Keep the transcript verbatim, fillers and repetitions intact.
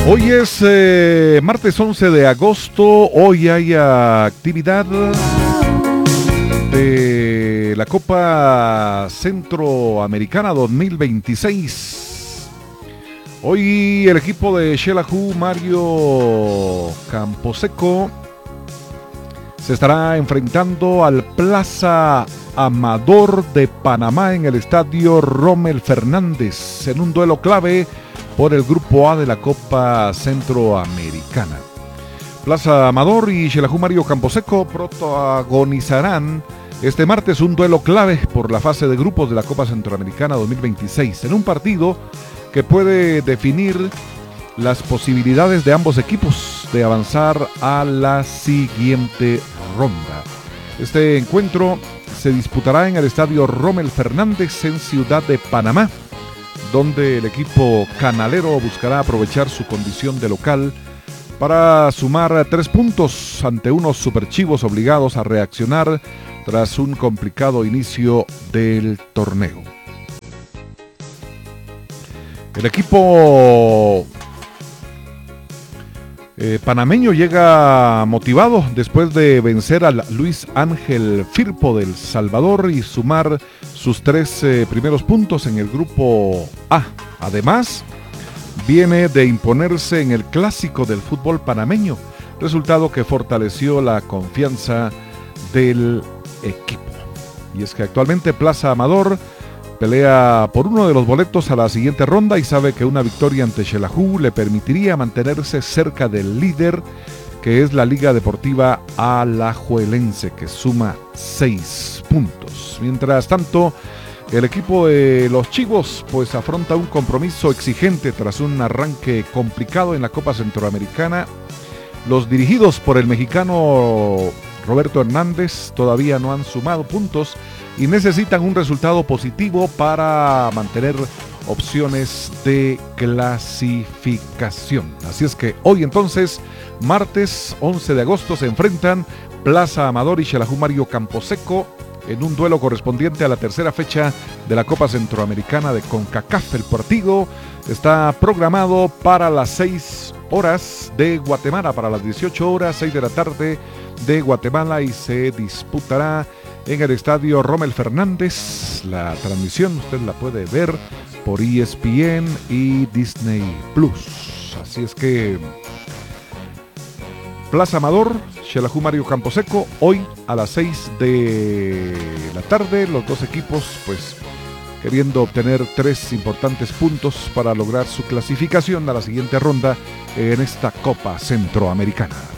Hoy es eh, martes once de agosto, hoy hay actividad de la Copa Centroamericana dos mil veintiséis. Hoy el equipo de Xelajú Mario Camposeco se estará enfrentando al Plaza Amador de Panamá en el estadio Rommel Fernández en un duelo clave por el Grupo A de la Copa Centroamericana. Plaza Amador y Xelajú Mario Camposeco protagonizarán este martes un duelo clave por la fase de grupos de la Copa Centroamericana dos mil veintiséis, en un partido que puede definir las posibilidades de ambos equipos de avanzar a la siguiente ronda. Este encuentro se disputará en el estadio Rommel Fernández en Ciudad de Panamá, donde el equipo canalero buscará aprovechar su condición de local para sumar tres puntos ante unos superchivos obligados a reaccionar tras un complicado inicio del torneo. El equipo eh, panameño llega motivado después de vencer al Luis Ángel Firpo del Salvador y sumar sus tres eh, primeros puntos en el grupo A. Además, viene de imponerse en el clásico del fútbol panameño, resultado que fortaleció la confianza del equipo. Y es que actualmente Plaza Amador pelea por uno de los boletos a la siguiente ronda y sabe que una victoria ante Xelajú le permitiría mantenerse cerca del líder, que es la Liga Deportiva Alajuelense, que suma seis puntos. Mientras tanto, el equipo de los Chivos pues afronta un compromiso exigente tras un arranque complicado en la Copa Centroamericana. Los dirigidos por el mexicano Roberto Hernández todavía no han sumado puntos y necesitan un resultado positivo para mantener opciones de clasificación. Así es que hoy entonces, martes once de agosto, se enfrentan Plaza Amador y Xelajú Mario Camposeco en un duelo correspondiente a la tercera fecha de la Copa Centroamericana de CONCACAF. El partido está programado para las seis horas de Guatemala, para las dieciocho horas, seis de la tarde de Guatemala, y se disputará en el estadio Rommel Fernández. La transmisión usted la puede ver por E S P N y Disney Plus. Así es que Plaza Amador, Xelajú Mario Camposeco, hoy a las seis de la tarde. Los dos equipos pues queriendo obtener tres importantes puntos para lograr su clasificación a la siguiente ronda en esta Copa Centroamericana.